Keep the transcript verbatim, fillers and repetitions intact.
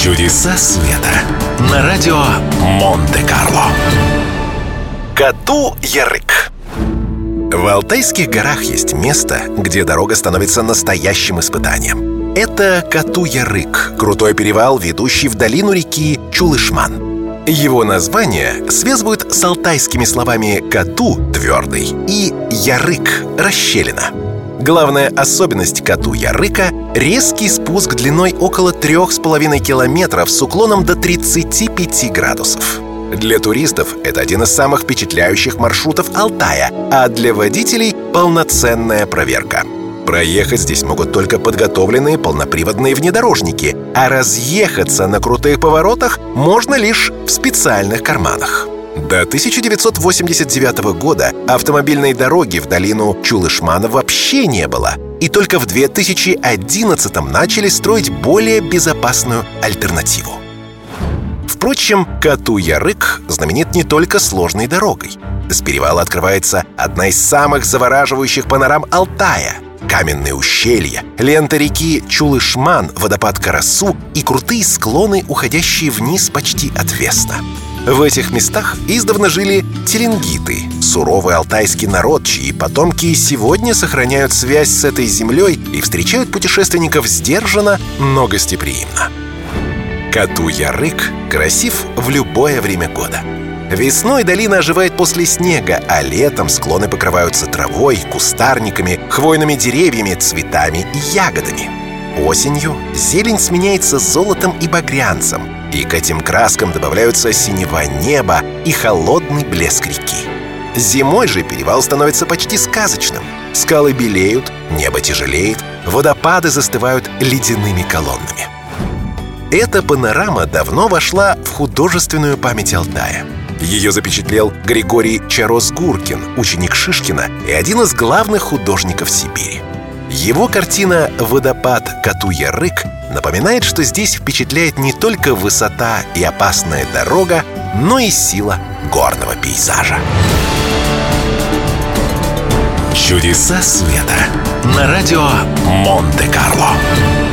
Чудеса света на радио Монте-Карло. Кату-Ярык. В Алтайских горах есть место, где дорога становится настоящим испытанием. Это Кату-Ярык, крутой перевал, ведущий в долину реки Чулышман. Его название связывают с алтайскими словами «кату» — твердый и «ярык» — расщелина. Главная особенность Кату-Ярыка — резкий спуск длиной около трех с половиной километров с уклоном до тридцати пяти градусов. Для туристов это один из самых впечатляющих маршрутов Алтая, а для водителей — полноценная проверка. Проехать здесь могут только подготовленные полноприводные внедорожники, а разъехаться на крутых поворотах можно лишь в специальных карманах. До тысяча девятьсот восемьдесят девятого года автомобильной дороги в долину Чулышмана вообще не было, и только в две тысячи одиннадцатом начали строить более безопасную альтернативу. Впрочем, Кату-Ярык знаменит не только сложной дорогой. С перевала открывается одна из самых завораживающих панорам Алтая. Каменные ущелья, лента реки Чулышман, водопад Карасу и крутые склоны, уходящие вниз почти отвесно. В этих местах издавна жили теленгиты, суровый алтайский народ, чьи потомки сегодня сохраняют связь с этой землей и встречают путешественников сдержанно, но гостеприимно. Кату-Ярык красив в любое время года. Весной долина оживает после снега, а летом склоны покрываются травой, кустарниками, хвойными деревьями, цветами и ягодами. Осенью зелень сменяется золотом и багрянцем, и к этим краскам добавляются синева неба и холодный блеск реки. Зимой же перевал становится почти сказочным. Скалы белеют, небо тяжелеет, водопады застывают ледяными колоннами. Эта панорама давно вошла в художественную память Алтая. Ее запечатлел Григорий Чарос-Гуркин, ученик Шишкина и один из главных художников Сибири. Его картина «Водопад Кату-Ярык» напоминает, что здесь впечатляет не только высота и опасная дорога, но и сила горного пейзажа. Чудеса света на радио Монте-Карло.